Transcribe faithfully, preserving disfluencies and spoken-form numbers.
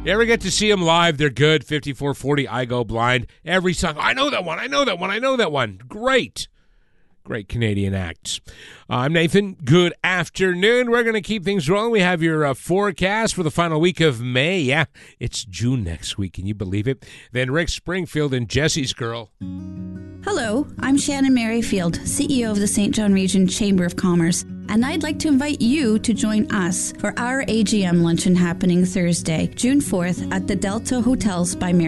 You ever get to see them live? They're good. fifty-four forty, I Go Blind. Every song. I know that one. I know that one. I know that one. Great. Great Canadian acts. Uh, I'm Nathan. Good afternoon. We're going to keep things rolling. We have your uh, forecast for the final week of May. Yeah, it's June next week. Can you believe it? Then Rick Springfield and Jesse's Girl. Hello, I'm Shannon Merrifield, C E O of the Saint John Region Chamber of Commerce, and I'd like to invite you to join us for our A G M luncheon happening Thursday, June fourth at the Delta Hotels by Marriott.